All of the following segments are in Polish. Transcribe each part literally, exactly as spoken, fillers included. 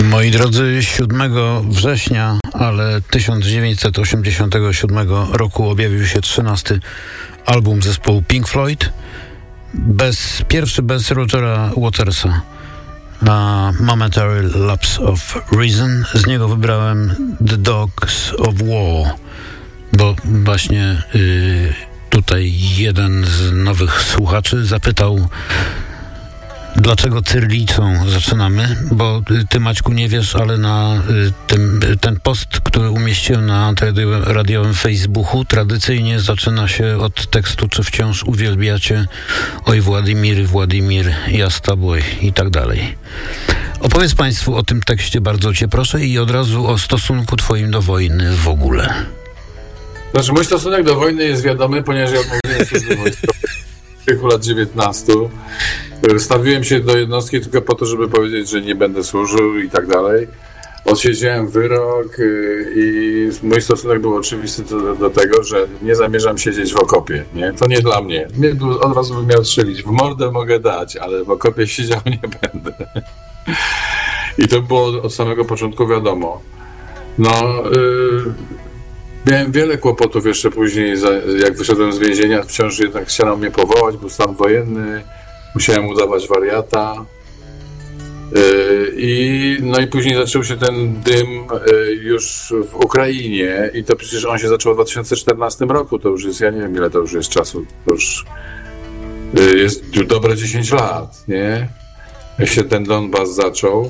Moi drodzy, siódmego września, ale tysiąc dziewięćset osiemdziesiątego siódmego roku objawił się trzynasty album zespołu Pink Floyd. Bez, pierwszy bez Rogera Watersa. A Momentary Lapse of Reason. Z niego wybrałem The Dogs of War, bo właśnie y, tutaj jeden z nowych słuchaczy zapytał, dlaczego cyrlicą zaczynamy, bo ty, Maćku, nie wiesz, ale na tym, ten post, który umieściłem na radiowym Facebooku, tradycyjnie zaczyna się od tekstu, czy wciąż uwielbiacie, oj Władimir, Władimir, ja z tobą i tak dalej. Opowiedz Państwu o tym tekście, bardzo cię proszę, i od razu o stosunku twoim do wojny w ogóle. Znaczy, mój stosunek do wojny jest wiadomy, ponieważ ja odmówiłem służby wojskowej w wieku lat dziewiętnastu. Stawiłem się do jednostki tylko po to, żeby powiedzieć, że nie będę służył i tak dalej. Odsiedziałem wyrok i mój stosunek był oczywisty do, do tego, że nie zamierzam siedzieć w okopie. Nie? To nie dla mnie. Mnie od razu bym miał strzelić. W mordę mogę dać, ale w okopie siedział nie będę. I to było od samego początku wiadomo. No, yy, miałem wiele kłopotów jeszcze później, jak wyszedłem z więzienia. Wciąż jednak chciano mnie powołać, był stan wojenny. Musiałem udawać wariata yy, i no i później zaczął się ten dym yy, już w Ukrainie i to przecież on się zaczął w dwa tysiące czternastym roku, to już jest, ja nie wiem ile to już jest czasu, to już yy, jest już dobre dziesięć lat, nie? Jak się ten Donbas zaczął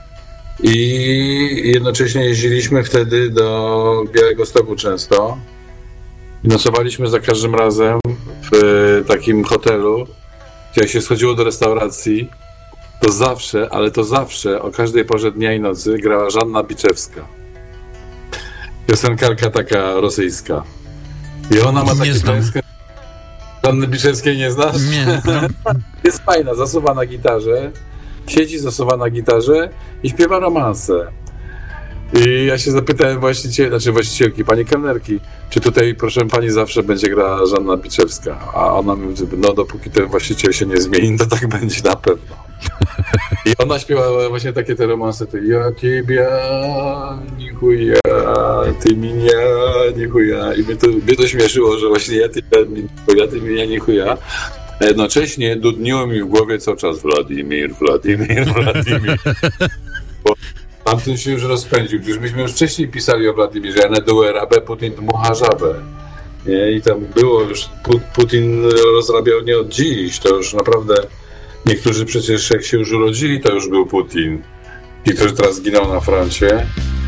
i jednocześnie jeździliśmy wtedy do Białegostoku często i nocowaliśmy za każdym razem w takim hotelu. Jak się schodziło do restauracji, to zawsze, ale to zawsze o każdej porze dnia i nocy grała Żanna Biczewska. Piosenkarka taka rosyjska. I ona ma takie tęskne... Żanny Biczewskiej nie znasz? Nie. Jest fajna, zasuwa na gitarze, siedzi, zasuwa na gitarze i śpiewa romanse. I ja się zapytałem właściciel, znaczy właścicielki, pani kelnerki, czy tutaj, proszę pani, zawsze będzie grała Żanna Biczewska. A ona mówi, no dopóki ten właściciel się nie zmieni, to tak będzie na pewno. I ona śpiewała właśnie takie te romanse, to ja ciebie, nichuja, ty mnie, nichuja. I mnie to, mnie to śmieszyło, że właśnie ja, ty, ja, ty mnie, nichuja. Jednocześnie dudniło mi w głowie cały czas Władimir, Władimir, Władimir. Bo tamten się już rozpędził. Przecież myśmy już wcześniej pisali o Władimirze. Eneduę rabę, Putin dmucha żabę. Nie? I tam było już, Putin rozrabiał nie od dziś. To już naprawdę, niektórzy przecież jak się już urodzili, to już był Putin. Ci, którzy teraz zginął na froncie.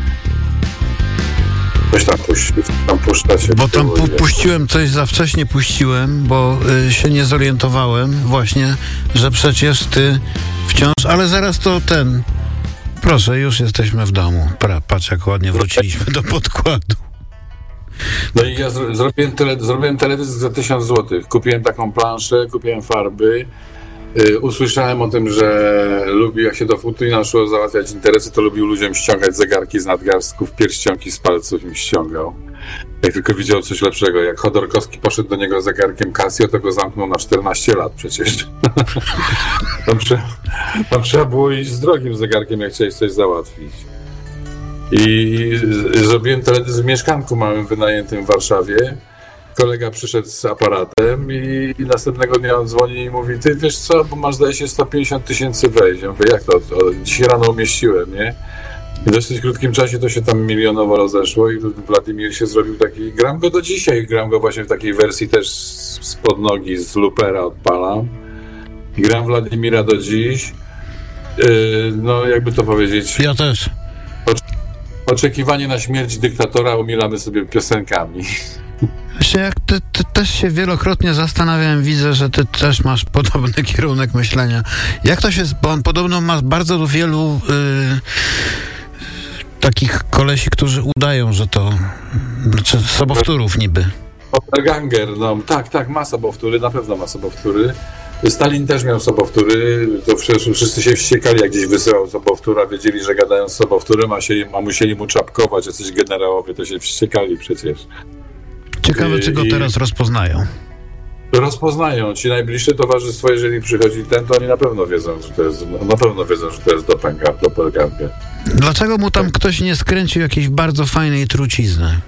Coś tam, puści, tam puszczacie. Bo tam pu- puściłem coś za wcześnie, puściłem, bo y, się nie zorientowałem właśnie, że przecież ty wciąż, ale zaraz to ten... Proszę, już jesteśmy w domu. Pra, patrz, jak ładnie wróciliśmy do podkładu. No i ja zro- zrobiłem, tele, zrobiłem teledysk za tysiąc złotych. Kupiłem taką planszę, kupiłem farby. Yy, usłyszałem o tym, że lubi, jak się do Putina szło załatwiać interesy, to lubił ludziom ściągać zegarki z nadgarstków, pierścionki z palców im ściągał. Jak tylko widział coś lepszego. Jak Chodorkowski poszedł do niego z zegarkiem Casio, to go zamknął na czternaście lat przecież. tam, trzeba, tam trzeba było iść z drogim zegarkiem, jak chciałeś coś załatwić. I z, zrobiłem teledysk w mieszkanku małym wynajętym w Warszawie. Kolega przyszedł z aparatem i, i następnego dnia on dzwoni i mówi, ty wiesz co, bo masz zdaje się sto pięćdziesiąt tysięcy wejść. Ja mówię, jak to? to? Dzisiaj rano umieściłem, nie? I w dosyć krótkim czasie to się tam milionowo rozeszło i Władimir się zrobił taki, gram go do dzisiaj, gram go właśnie w takiej wersji też spod nogi, z loopera odpalam. I gram Władimira do dziś. Yy, no jakby to powiedzieć... Ja też. Oczekiwanie na śmierć dyktatora umilamy sobie piosenkami. Właśnie jak ty, ty też się wielokrotnie zastanawiałem, widzę, że ty też masz podobny kierunek myślenia. Jak to się, bo on podobno ma bardzo wielu yy, takich kolesi, którzy udają, że to, znaczy sobowtórów niby. Ganger, no tak, tak, ma sobowtóry, na pewno ma sobowtóry. Stalin też miał sobowtóry, to wszyscy się wściekali, jak gdzieś wysyłał sobowtóra, wiedzieli, że gadają z sobowtórem, a, się, a musieli mu czapkować, jacyś generałowie, to się wściekali przecież. Ciekawe, czy go teraz rozpoznają. Rozpoznają. Ci najbliższe towarzystwo, jeżeli przychodzi ten, to oni na pewno wiedzą, że to jest, na pewno wiedzą, że to jest doppelganger. Dlaczego mu tam ktoś nie skręcił jakiejś bardzo fajnej trucizny?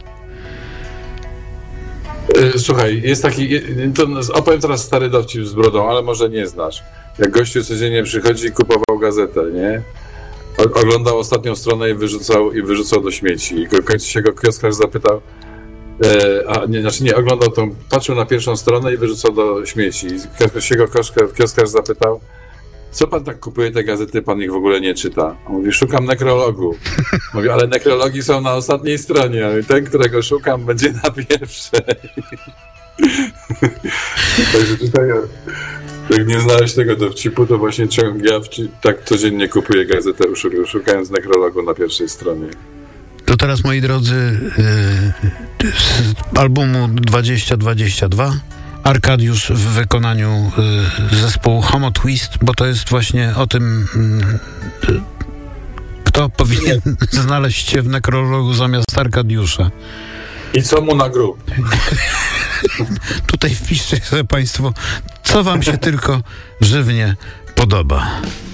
Słuchaj, jest taki, to opowiem teraz stary dowcip z brodą, ale może nie znasz. Jak gościu codziennie przychodzi i kupował gazetę, nie? O, oglądał ostatnią stronę i wyrzucał, i wyrzucał do śmieci. I w końcu się go kioskarz zapytał, e, a nie, znaczy nie, oglądał tą, patrzył na pierwszą stronę i wyrzucał do śmieci. I się go kioskarz, kioskarz zapytał, co pan tak kupuje te gazety, pan ich w ogóle nie czyta? On mówi, szukam nekrologu. Mówi, ale nekrologi są na ostatniej stronie, i ten, którego szukam, będzie na pierwszej. Także tutaj, jak nie znałeś tego dowcipu, to właśnie ja tak codziennie kupuję gazetę, szukając nekrologu na pierwszej stronie. To teraz, moi drodzy, yy, z albumu dwadzieścia dwadzieścia dwa Arkadiusz w wykonaniu y, zespołu Homo Twist, bo to jest właśnie o tym, y, kto powinien znaleźć się w nekrologu zamiast Arkadiusza. I co mu na grób? Tutaj wpiszcie sobie państwo, co wam się tylko żywnie podoba.